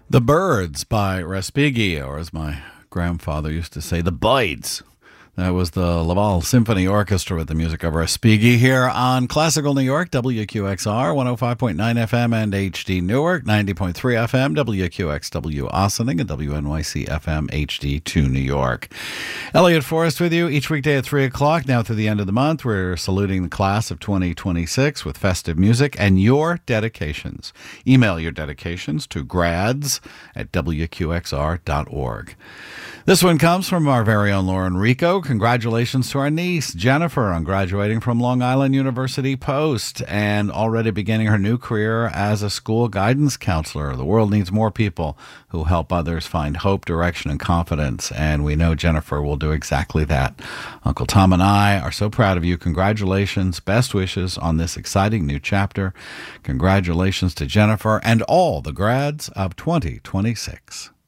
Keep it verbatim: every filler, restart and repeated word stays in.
The Birds by Respighi, or as my grandfather used to say, the Bides. That was the Laval Symphony Orchestra with the music of Respighi here on Classical New York, W Q X R, one oh five point nine F M and H D Newark, ninety point three F M, W Q X W Ossining, and W N Y C F M H D two New York. Elliot Forrest with you each weekday at three o'clock. Now through the end of the month, we're saluting the class of twenty twenty-six with festive music and your dedications. Email your dedications to grads at W Q X R dot org. This one comes from our very own Lauren Rico. Congratulations to our niece, Jennifer, on graduating from Long Island University Post and already beginning her new career as a school guidance counselor. The world needs more people who help others find hope, direction, and confidence, and we know Jennifer will do exactly that. Uncle Tom and I are so proud of you. Congratulations. Best wishes on this exciting new chapter. Congratulations to Jennifer and all the grads of twenty twenty-six.